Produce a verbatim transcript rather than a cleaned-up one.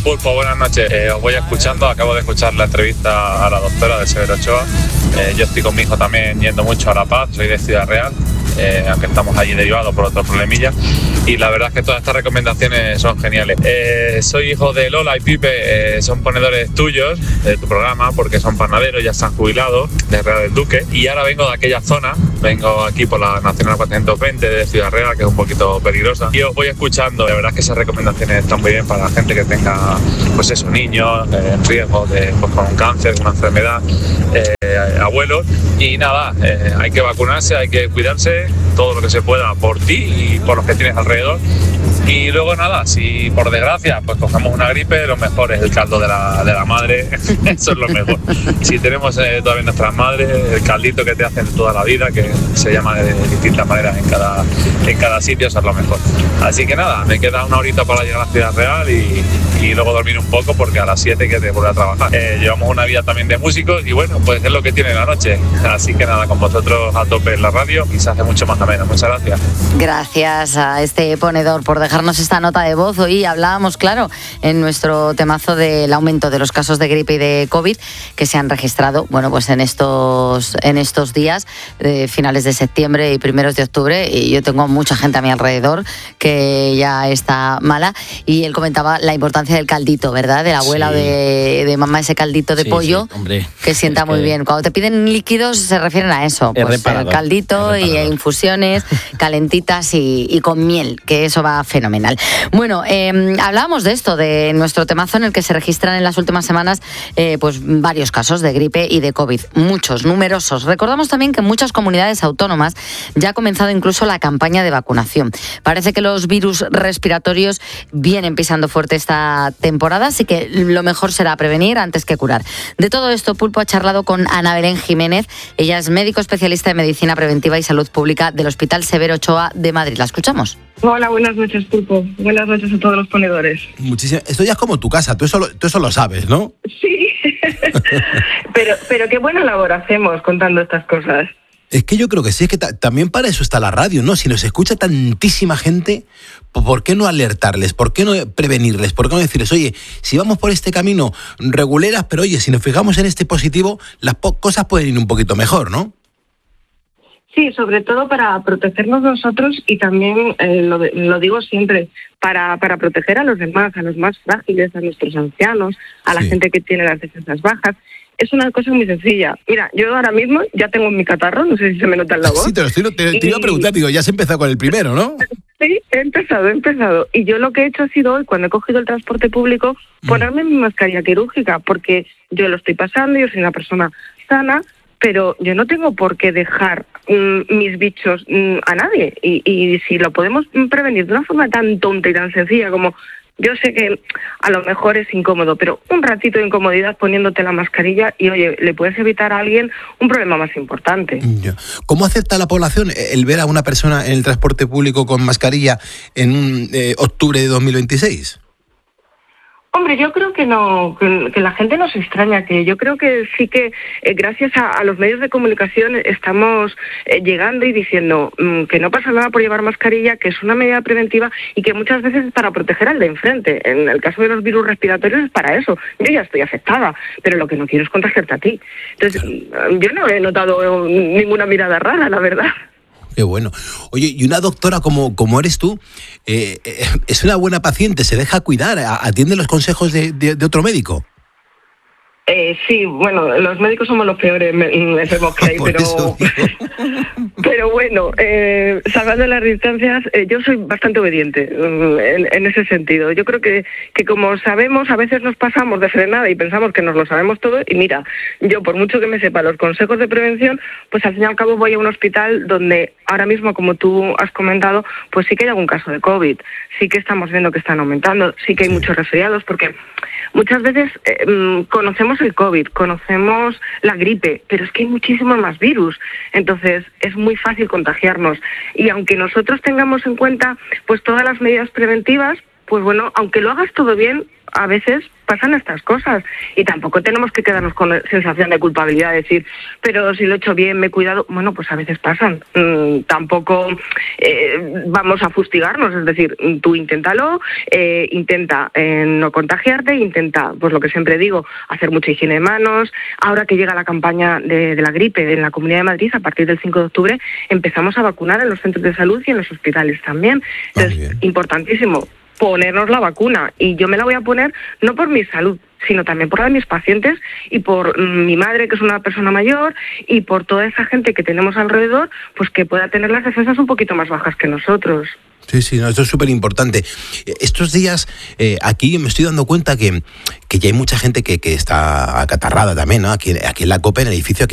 Pulpo, buenas noches. Eh, os voy escuchando, acabo de escuchar la entrevista a la doctora de Severo Ochoa. Eh, yo estoy con mi hijo también yendo mucho a La Paz, soy de Ciudad Real, eh, aunque estamos allí derivados por otros problemillas. Y la verdad es que todas estas recomendaciones son geniales. Eh, soy hijo de Lola y Pipe, eh, son ponedores tuyos de tu programa porque son panaderos, ya están jubilados de Real del Duque. Y ahora vengo de aquella zona, vengo aquí por la Nacional cuatrocientos veinte de Ciudad Real, que es un poquito peligrosa. Y os voy escuchando, la verdad es que esas recomendaciones están muy bien para la gente que tenga, pues eso, niños eh, en riesgo de, pues, con un cáncer, una enfermedad, eh, abuelos. Y nada, eh, hay que vacunarse, hay que cuidarse todo lo que se pueda por ti y por los que tienes alrededor. Y luego nada, si por desgracia pues cogemos una gripe, lo mejor es el caldo de la, de la madre, eso es lo mejor. Si tenemos eh, todavía nuestras madres, el caldito que te hacen toda la vida, que se llama de distintas maneras en cada, en cada sitio, eso es lo mejor. Así que nada, me queda una horita para llegar a la Ciudad Real y, y luego dormir un poco porque a las siete que te volver a trabajar. Eh, llevamos una vida también de músicos y bueno, pues es lo que tiene la noche. Así que nada, con vosotros a tope en la radio y se hace mucho más ameno. Muchas gracias. Gracias a este ponedor por dejarnos esta nota de voz. Hoy hablábamos, claro, en nuestro temazo del aumento de los casos de gripe y de COVID que se han registrado, bueno, pues en estos, en estos días, eh, finales de septiembre y primeros de octubre, y yo tengo mucha gente a mi alrededor que ya está mala, y él comentaba la importancia del caldito, ¿verdad? De la abuela sí. o de, de mamá, ese caldito de sí, pollo, sí, hombre, que sienta muy que... bien. Cuando te piden líquidos se refieren a eso, pues el caldito y infusiones calentitas y, y con miel, que eso va fenomenal. Bueno, eh, hablábamos de esto, de nuestro temazo en el que se registran en las últimas semanas eh, pues varios casos de gripe y de COVID, muchos, numerosos. Recordamos también que en muchas comunidades autónomas ya ha comenzado incluso la campaña de vacunación. Parece que los virus respiratorios vienen pisando fuerte esta temporada, así que lo mejor será prevenir antes que curar. De todo esto, Pulpo ha charlado con Ana Belén Jiménez. Ella es médico especialista en medicina preventiva y salud pública del Hospital Severo Ochoa de Madrid. ¿La escuchamos? Hola, buenas noches, Pulpo. Buenas noches a todos los ponedores. Muchísimas. Esto ya es como tu casa, tú eso lo, tú eso lo sabes, ¿no? Sí, pero, pero qué buena labor hacemos contando estas cosas. Es que yo creo que sí, es que ta- también para eso está la radio, ¿no? Si nos escucha tantísima gente, ¿por qué no alertarles? ¿Por qué no prevenirles? ¿Por qué no decirles, oye, si vamos por este camino reguleras, pero oye, si nos fijamos en este positivo, las po- cosas pueden ir un poquito mejor, ¿no? Sí, sobre todo para protegernos nosotros y también, eh, lo, de, lo digo siempre, para, para proteger a los demás, a los más frágiles, a nuestros ancianos, a la sí. gente que tiene las defensas bajas. Es una cosa muy sencilla. Mira, yo ahora mismo ya tengo mi catarro, no sé si se me nota en la voz. Sí, te lo estoy, te, te iba a preguntar, digo, ya has empezado con el primero, ¿no? Sí, he empezado, he empezado. Y yo lo que he hecho ha sido hoy, cuando he cogido el transporte público, ponerme mm. mi mascarilla quirúrgica, porque yo lo estoy pasando, yo soy una persona sana, pero yo no tengo por qué dejar mm, mis bichos mm, a nadie. Y, y si lo podemos prevenir de una forma tan tonta y tan sencilla como... Yo sé que a lo mejor es incómodo, pero un ratito de incomodidad poniéndote la mascarilla y, oye, le puedes evitar a alguien un problema más importante. ¿Cómo acepta la población el ver a una persona en el transporte público con mascarilla en un, eh, octubre de dos mil veintiséis? Hombre, yo creo que no, que, que la gente no se extraña, que yo creo que sí que eh, gracias a, a los medios de comunicación estamos eh, llegando y diciendo mmm, que no pasa nada por llevar mascarilla, que es una medida preventiva y que muchas veces es para proteger al de enfrente. En el caso de los virus respiratorios es para eso. Yo ya estoy afectada, pero lo que no quiero es contagiarte a ti. Entonces, claro. yo no he notado ninguna mirada rara, la verdad. Qué bueno. Oye, y una doctora como, como eres tú, eh, eh, es una buena paciente, se deja cuidar, atiende los consejos de, de, de otro médico. Eh, sí, bueno, los médicos somos los peores enfermos que hay, pero, pero bueno, eh, salvando las distancias, eh, yo soy bastante obediente en, en ese sentido. Yo creo que, que como sabemos, a veces nos pasamos de frenada y pensamos que nos lo sabemos todo, y mira, yo por mucho que me sepa los consejos de prevención, pues al fin y al cabo voy a un hospital donde ahora mismo, como tú has comentado, pues sí que hay algún caso de COVID, sí que estamos viendo que están aumentando, sí que hay sí. muchos resfriados, porque muchas veces eh, conocemos el COVID, conocemos la gripe, pero es que hay muchísimos más virus, entonces es muy fácil contagiarnos. Y aunque nosotros tengamos en cuenta pues todas las medidas preventivas, pues bueno, aunque lo hagas todo bien, a veces pasan estas cosas y tampoco tenemos que quedarnos con la sensación de culpabilidad, decir, pero si lo he hecho bien, me he cuidado. Bueno, pues a veces pasan. Mm, tampoco eh, vamos a fustigarnos, es decir, tú inténtalo, eh, intenta eh, no contagiarte, intenta, pues lo que siempre digo, hacer mucha higiene de manos. Ahora que llega la campaña de, de la gripe en la Comunidad de Madrid, a partir del cinco de octubre, empezamos a vacunar en los centros de salud y en los hospitales también. Entonces, importantísimo ponernos la vacuna, y yo me la voy a poner no por mi salud, sino también por la de mis pacientes y por mm, mi madre, que es una persona mayor, y por toda esa gente que tenemos alrededor, pues que pueda tener las defensas un poquito más bajas que nosotros. Sí, sí, no, esto es súper importante. Estos días eh, aquí me estoy dando cuenta que, que ya hay mucha gente que, que está acatarrada también, ¿no? Aquí, aquí en la COPE, en el edificio,